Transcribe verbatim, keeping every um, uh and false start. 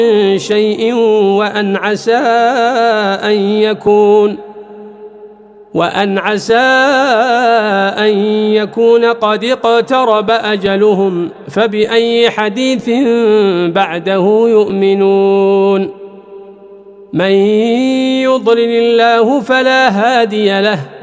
شيء وأن عسى أن يكون وأن عسى أن يكون قد اقترب أجلهم فبأي حديث بعده يؤمنون من يضلل الله فلا هادي له